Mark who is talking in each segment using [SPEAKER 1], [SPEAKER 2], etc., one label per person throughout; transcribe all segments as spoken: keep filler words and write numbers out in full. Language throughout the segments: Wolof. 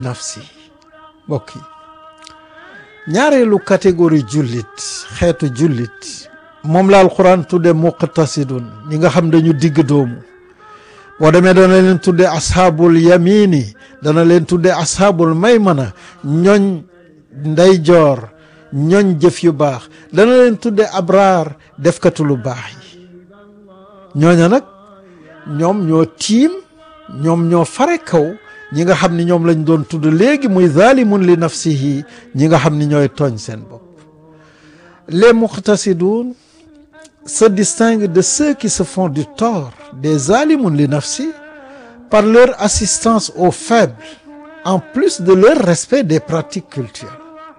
[SPEAKER 1] nafsi mbokk yi ñaareelu catégorie jullit xeetu jullit moom la alquran tudde muqtasidun ñi nga xam dañu digg doomu boo demee dana leen tudde ashaabul yamini dana leen tudde ashaabul maymana ñoñ ndeyjoor ñoñ jëf yu baax dana leen tudde abraar defkatu lu baax yi ñooña nag ñoom ñoo tiim ñoom ñoo fare kaw ñi nga xam ni ñoom lañ doon tudd léegi muy zalimun li nafsihi ñi nga xam ni ñooy tooñ seen bopp. Les muqtasidun se distinguent de ceux qui se font du tort des zalimun li nafsi par leur assistance aux faibles en plus de leur respect des pratiques culturelles.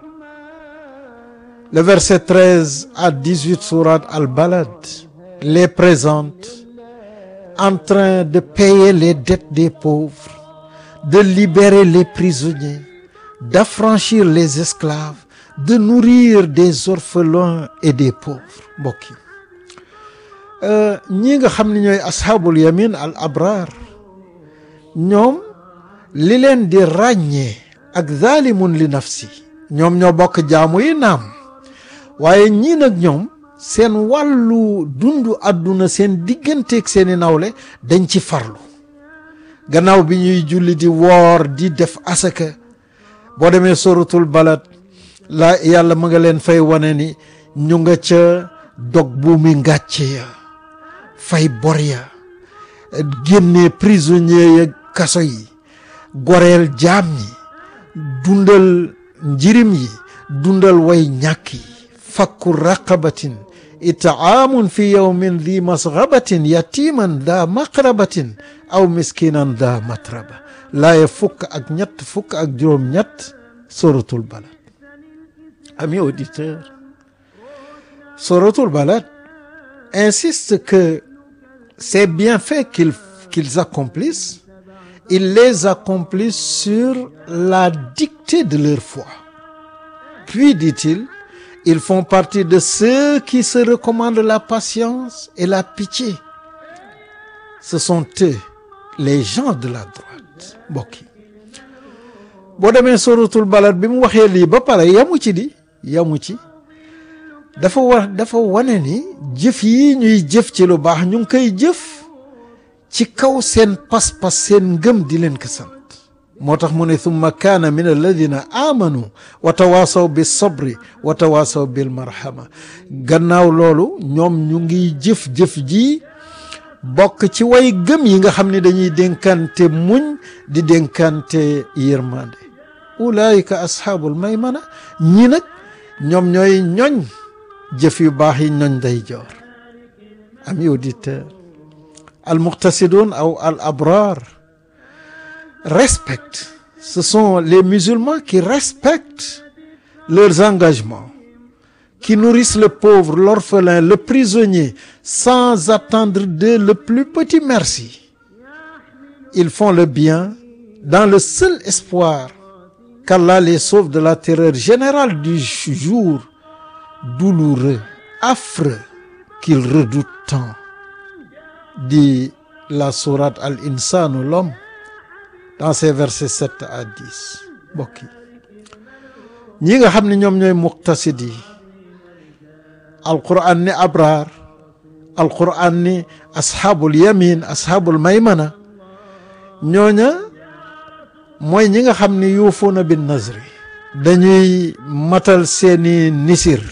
[SPEAKER 1] Le verset treize à dix-huit sourate Al-Balad les présente en train de payer les dettes des pauvres, de libérer les prisonniers, d'affranchir les esclaves, de nourrir des orphelins et des pauvres. mbokk yi ñi nga xam ne ñooy ashaabul yamin al abrar ñoom li leen di ràññee ak zalimun li nafsi ñoom ñoo bokk jaamu yi naam waaye ñii nag ñoom seen wàllu dundu àdduna seen digganteeg seeni nawle dañ ci farlu gannaaw bi ñuy julli di woor di def asaka boo demee suratul balad la yàlla ma nga leen fay wane ni ñu nga ca dog buumi ngàcce ya fay bor ya génnee prisonnier ya kaso yi goreel jaam ñi dundal njirim yi dundal way ñàkk yi fakku raqabatin itaamun fi yawmin dhi masghabatin yatiman dha maqrabatin aw miskinan dha matraba laaya fukk ak ñett fukk ak juróom ñett suratul balad. Amis auditeurs, suratul balad insiste que ces bienfaits qu'ils qu'ils accomplissent, ils les accomplissent sur la dictée de leur foi. Puis dit-il, ils font partie de ceux qui se recommandent la patience et la pitié. Ce sont eux les gens de la droite. mbokk yi boo demee suratul balad bi mu waxee lii ba pare yamu ci di yamu ci dafa war dafa wane ni jëf yi ñuy jëf ci lu baax ñu ngi koy jëf ci kaw seen pas-pas seen ngëm di leen ko sant moo tax mu ne thumma kaana min alladina amanu wa tawasaw bis sabri wa tawasaw bil marhama gannaaw loolu ñoom ñu ngi jëf-jëf ji bokk ci way gëm yi nga xam ne dañuy dénkante muñ di dénkante yërmande ulaayika ashaabul maymana ñi nag ñoom ñooy ñoñ jëf yu baax yi ñoñ day joor. Amis auditeurs, al muqtasidun aw al abrar respectent, ce sont les musulmans qui respectent leurs engagements, qui nourrissent le pauvre, l'orphelin, le prisonnier, sans attendre d'eux le plus petit merci. Ils font le bien dans le seul espoir qu'Allah les sauve de la terreur générale du jour douloureux, affreux, qu'ils redoutent tant. Dit la sourate Al-Insan, l'homme, dans ses versets sept à dix. mbokk yi ñi nga xam ne ñoom ñooy muqtasid yi alquran ni abraar alquran ni ashaabul yamin ashaabul maymana ñooña mooy ñi nga xam ne yuufuuna bin nazri dañuy matal seeni nisir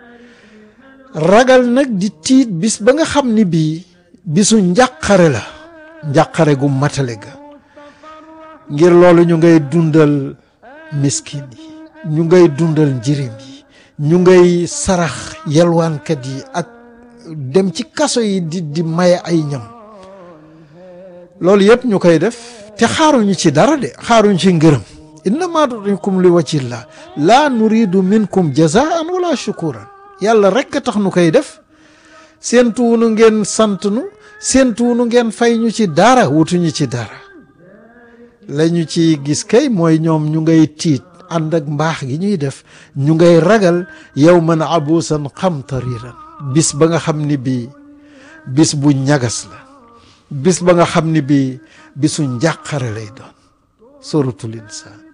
[SPEAKER 1] ragal nag di tiit bis ba nga xam ni bii bisu njàqare la njàqare gu matale ga ngir loolu ñu ngay dundal miskin yi ñu ngay dundal njirim yi ñu ngay sarax yalwaankat yi ak dem ci kaso yi di di maye ay ñam loolu yëpp ñu koy def te xaaruñu ci dara de xaaruñu ci ngërëm innama nutimukum li wajhillah la nuridu minkum jazaan wala shukuran yàlla rekk a tax nu koy def seentuwunu ngeen sant nu seentuwunu ngeen fay ñu ci dara wutuñu ci dara lañu ci gis kay mooy ñoom ñu ngay tiit ànd ak mbaax gi ñuy def ñu ngay ragal yawman abuusan qamtariran bis ba nga xam ni bii bis bu ñagas la bis ba nga xam ni bii bisu njàqare lay doon suratul insaan